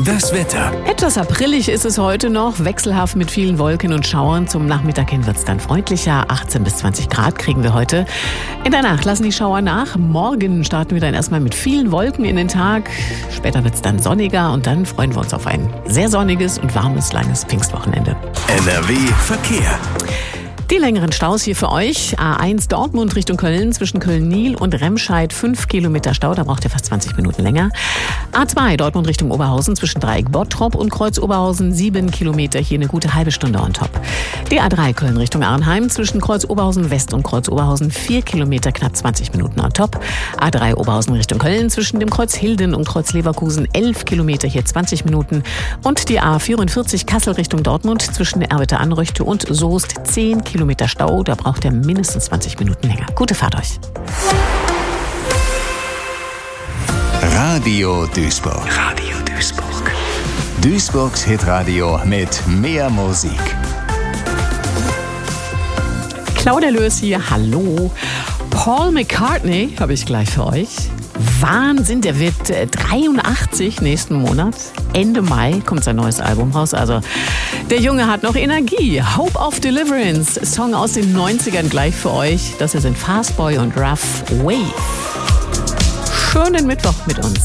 Das Wetter. Etwas aprillig ist es heute noch, wechselhaft mit vielen Wolken und Schauern. Zum Nachmittag hin wird es dann freundlicher. 18 bis 20 Grad kriegen wir heute. In der Nacht lassen die Schauer nach. Morgen starten wir dann erstmal mit vielen Wolken in den Tag. Später wird es dann sonniger und dann freuen wir uns auf ein sehr sonniges und warmes, langes Pfingstwochenende. NRW Verkehr. Die längeren Staus hier für euch. A1 Dortmund Richtung Köln zwischen Köln-Niel und Remscheid 5 Kilometer Stau, da braucht ihr fast 20 Minuten länger. A2 Dortmund Richtung Oberhausen zwischen Dreieck Bottrop und Kreuz Oberhausen 7 Kilometer, hier eine gute halbe Stunde on top. Die A3 Köln Richtung Arnheim zwischen Kreuz Oberhausen West und Kreuz Oberhausen 4 Kilometer, knapp 20 Minuten on top. A3 Oberhausen Richtung Köln zwischen dem Kreuz Hilden und Kreuz Leverkusen 11 Kilometer, hier 20 Minuten. Und die A44 Kassel Richtung Dortmund zwischen Erwitte-Anröchte und Soest 10 Kilometer Stau, da braucht ihr mindestens 20 Minuten länger. Gute Fahrt euch. Radio Duisburg. Radio Duisburg. Duisburgs Hitradio mit mehr Musik. Claudia Löß hier, hallo. Paul McCartney habe ich gleich für euch. Wahnsinn, der wird 83 nächsten Monat. Ende Mai kommt sein neues Album raus. Also der Junge hat noch Energie. Hope of Deliverance, Song aus den 90ern gleich für euch. Das hier sind Fastboy und Rough Wave. Schönen Mittwoch mit uns.